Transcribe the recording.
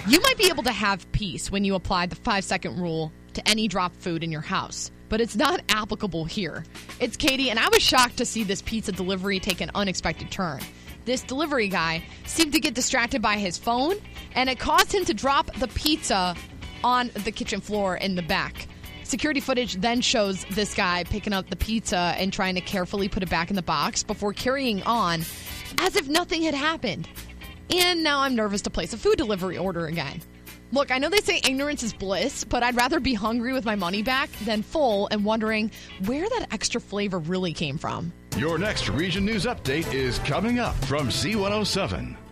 You might be able to have peace when you apply the 5-second rule to any dropped food in your house, but it's not applicable here. It's Katie, and I was shocked to see this pizza delivery take an unexpected turn. This delivery guy seemed to get distracted by his phone, and it caused him to drop the pizza on the kitchen floor in the back. Security footage then shows this guy picking up the pizza and trying to carefully put it back in the box before carrying on as if nothing had happened. And now I'm nervous to place a food delivery order again. Look, I know they say ignorance is bliss, but I'd rather be hungry with my money back than full and wondering where that extra flavor really came from. Your next Region News Update is coming up from C107.